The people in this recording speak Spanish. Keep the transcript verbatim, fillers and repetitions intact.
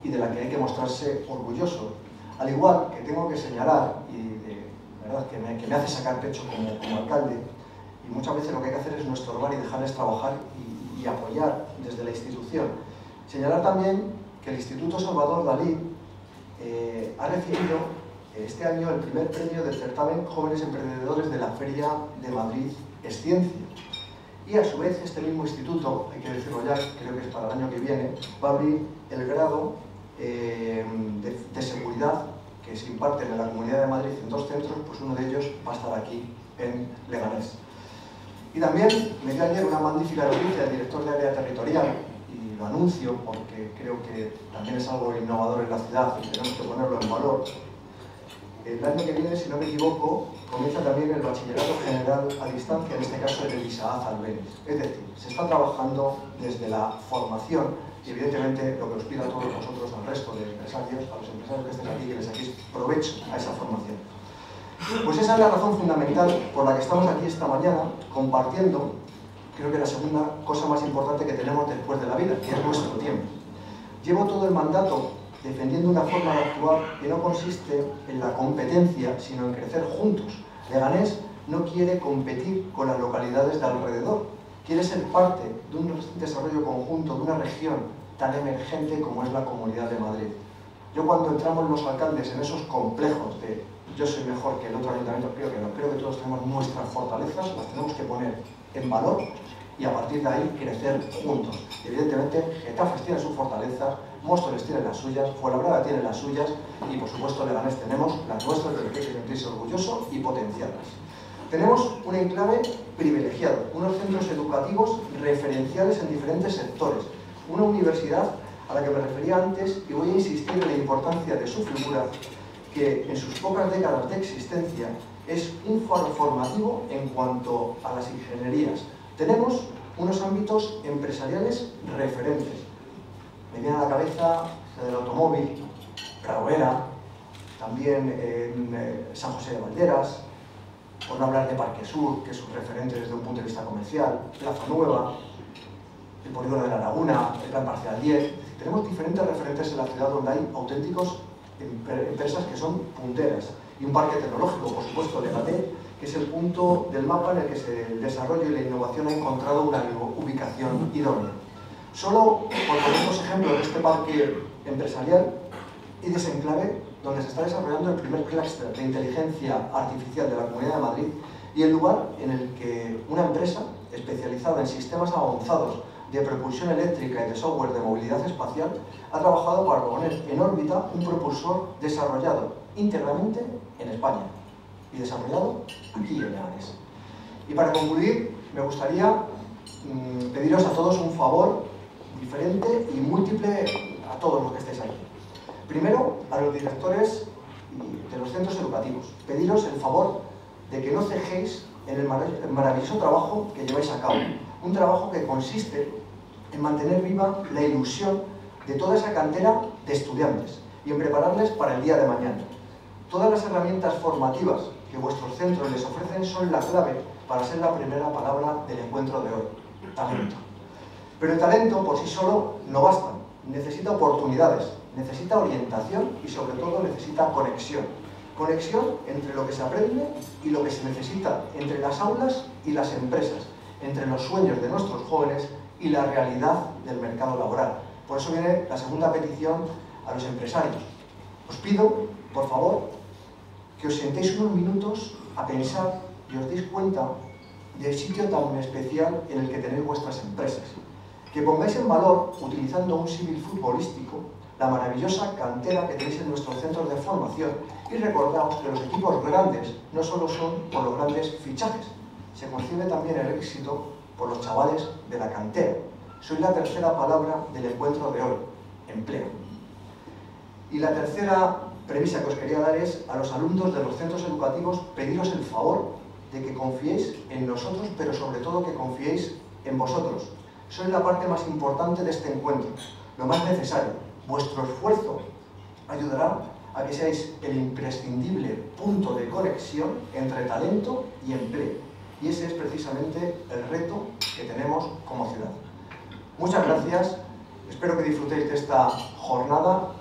y de la que hay que mostrarse orgulloso. Al igual que tengo que señalar, y de verdad que me, que me hace sacar pecho como, como alcalde, y muchas veces lo que hay que hacer es no estorbar y dejarles trabajar y, y apoyar desde la institución. Señalar también que el Instituto Salvador Dalí eh, ha recibido este año el primer premio del certamen Jóvenes Emprendedores de la Feria de Madrid Esciencia. Y a su vez este mismo instituto, hay que decirlo ya, creo que es para el año que viene, va a abrir el grado eh, de, de seguridad que se imparte en la Comunidad de Madrid en dos centros, pues uno de ellos va a estar aquí en Leganés. Y también me dio ayer una magnífica noticia del director de área territorial, y lo anuncio porque creo que también es algo innovador en la ciudad y tenemos que ponerlo en valor. El año que viene, si no me equivoco, comienza también el bachillerato general a distancia, en este caso en el Isaac Albéniz. Es decir, se está trabajando desde la formación y evidentemente lo que os pido a todos vosotros, al resto de empresarios, a los empresarios que estén aquí, que les saquéis provecho a esa formación. Pues esa es la razón fundamental por la que estamos aquí esta mañana compartiendo, creo que la segunda cosa más importante que tenemos después de la vida, que es nuestro tiempo. Llevo todo el mandato defendiendo una forma de actuar que no consiste en la competencia, sino en crecer juntos. Leganés no quiere competir con las localidades de alrededor, quiere ser parte de un desarrollo conjunto, de una región tan emergente como es la Comunidad de Madrid. Yo cuando entramos los alcaldes en esos complejos de yo soy mejor que el otro ayuntamiento, creo que no, creo que todos tenemos nuestras fortalezas, las tenemos que poner en valor y a partir de ahí crecer juntos. Evidentemente, Getafe tiene sus fortalezas, Móstoles tiene las suyas, Fuenlabrada tiene las suyas y por supuesto Leganés tenemos las nuestras, de las que hay que sentirse orgulloso y potenciarlas. Tenemos un enclave privilegiado, unos centros educativos referenciales en diferentes sectores, una universidad a la que me refería antes y voy a insistir en la importancia de su figura, que en sus pocas décadas de existencia es un faro formativo en cuanto a las ingenierías. Tenemos unos ámbitos empresariales referentes. Me viene a la cabeza el automóvil, Pradovera, también en eh, San José de Valderas, por no hablar de Parque Sur, que es un referente desde un punto de vista comercial, Plaza Nueva, el Polígono de la Laguna, el Plan Parcial diez. Tenemos diferentes referentes en la ciudad donde hay auténticos empresas que son punteras. Y un parque tecnológico, por supuesto, Leganés, que es el punto del mapa en el que se, el desarrollo y la innovación ha encontrado una ubicación idónea. Solo por poner dos ejemplos de este parque empresarial y desenclave, donde se está desarrollando el primer clúster de inteligencia artificial de la Comunidad de Madrid y el lugar en el que una empresa especializada en sistemas avanzados de propulsión eléctrica y de software de movilidad espacial ha trabajado para poner en órbita un propulsor desarrollado íntegramente en España y desarrollado aquí en Leganés. Y para concluir, me gustaría mmm, pediros a todos un favor diferente y múltiple a todos los que estéis aquí. Primero, a los directores de los centros educativos, pediros el favor de que no cejéis en el maravilloso trabajo que lleváis a cabo. Un trabajo que consiste en mantener viva la ilusión de toda esa cantera de estudiantes y en prepararles para el día de mañana. Todas las herramientas formativas que vuestros centros les ofrecen son la clave para ser la primera palabra del encuentro de hoy: talento. Pero el talento por sí solo no basta, necesita oportunidades, necesita orientación y sobre todo necesita conexión. Conexión entre lo que se aprende y lo que se necesita, entre las aulas y las empresas, entre los sueños de nuestros jóvenes y la realidad del mercado laboral. Por eso viene la segunda petición a los empresarios. Os pido, por favor, que os sentéis unos minutos a pensar y os deis cuenta del sitio tan especial en el que tenéis vuestras empresas. Que pongáis en valor, utilizando un símil futbolístico, la maravillosa cantera que tenéis en nuestros centros de formación y recordaos que los equipos grandes no solo son por los grandes fichajes, se concibe también el éxito por los chavales de la cantera. Soy la tercera palabra del encuentro de hoy: empleo. Y la tercera premisa que os quería dar es a los alumnos de los centros educativos pediros el favor de que confiéis en nosotros, pero sobre todo que confiéis en vosotros. Sois la parte más importante de este encuentro, lo más necesario. Vuestro esfuerzo ayudará a que seáis el imprescindible punto de conexión entre talento y empleo. Y ese es precisamente el reto que tenemos como ciudad. Muchas gracias. Espero que disfrutéis de esta jornada